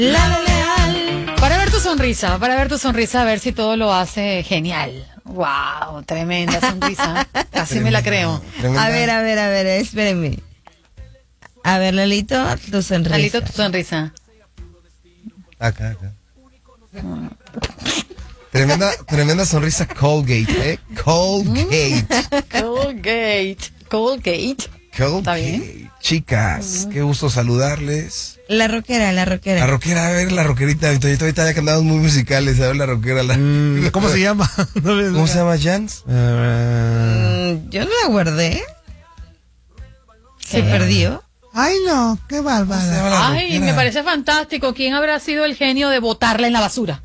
Lalo Leal. Para ver tu sonrisa, a ver si todo lo hace genial. Wow, tremenda sonrisa. Casi me la creo. A ver, espérenme. A ver, Lalito, tu sonrisa. Lalito, tu sonrisa. Acá. Tremenda sonrisa Colgate, Colgate. Colgate. ¿Está bien? Chicas, qué gusto saludarles. La rockera. La rockera, a ver, la rockerita. Ahorita ya que andamos muy musicales, a ver la rockera. ¿Cómo se llama? ¿Cómo se llama, Jans? Yo no la guardé. Se perdió. Ay, no, qué bárbara. Ay, me parece fantástico. ¿Quién habrá sido el genio de botarla en la basura?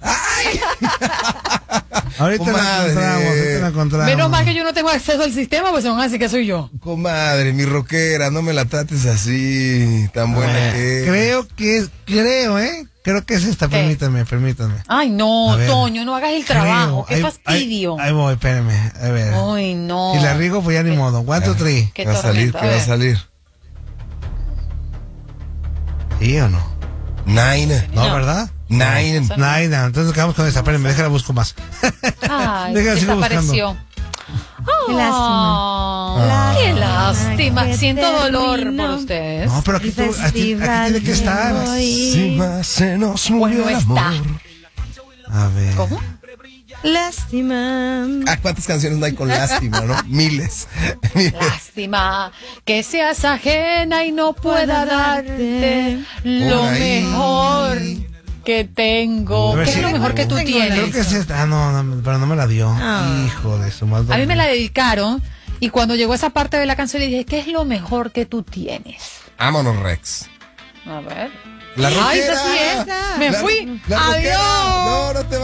Ahorita la encontramos. Menos mal que yo no tengo acceso al sistema, pues son así que soy yo. Comadre, mi rockera, no me la trates así, tan buena que es. Creo que es esta, permítanme. Ay, no, Toño, no hagas el trabajo, qué fastidio. Ahí voy, espérenme, a ver. Ay, no. Si la riego, pues ya ni modo. 1, 2, 3. Qué va a salir, tormenta, ¿qué va a salir? ¿Sí o no? Nine. No, ¿verdad? Nine. Entonces quedamos con esa. Espérenme, déjala busco más. Ay, Déjala, sigo desapareció. Qué lástima. Qué lástima. que Siento dolor terminó. por ustedes. No, pero aquí tiene que estar. Si más se nos murió Bueno, el está. amor. A ver. ¿Cómo? Lástima. ¿Cuántas canciones no hay con lástima, no? Miles. Lástima que seas ajena y no pueda darte lo Por ahí. mejor que tengo. A ver ¿Qué si- es lo mejor que tú Creo que tienes? es esta. No, pero no me la dio. Hijo de su madre. A mí me la dedicaron y cuando llegó esa parte de la canción le dije, ¿qué es lo mejor que tú tienes? Vámonos, Rex. A ver. La Ay, rockera. esa sí es. Me La- fui. la rockera. Adiós. No te